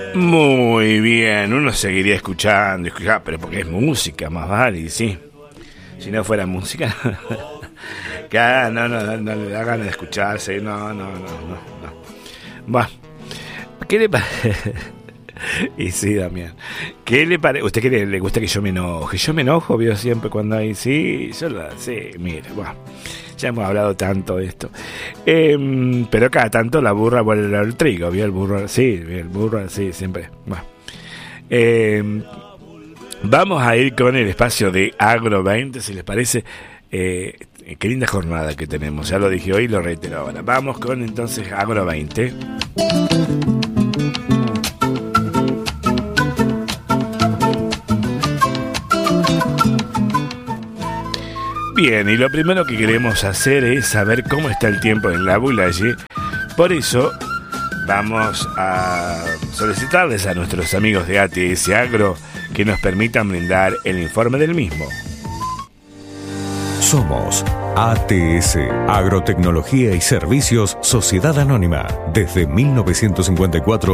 Muy bien, uno seguiría escuchando, pero porque es música, más vale, y sí. Si no fuera música, que no le da ganas de escucharse, no. Bueno, ¿qué le parece? Y sí, Damián. ¿Qué le parece? ¿Usted qué le gusta que yo me enoje? Yo me enojo, veo siempre cuando hay. Sí, mire, bueno. Ya hemos hablado tanto de esto. Pero cada tanto la burra vuelve al trigo, ¿vio? El burro, sí, siempre. Bueno. Vamos a ir con el espacio de Agro 20, si les parece. Qué linda jornada que tenemos. Ya lo dije hoy y lo reitero ahora. Vamos con entonces Agro 20. Bien, y lo primero que queremos hacer es saber cómo está el tiempo en la Bulaye. Por eso vamos a solicitarles a nuestros amigos de ATS Agro que nos permitan brindar el informe del mismo. Somos ATS, Agrotecnología y Servicios Sociedad Anónima, desde 1954.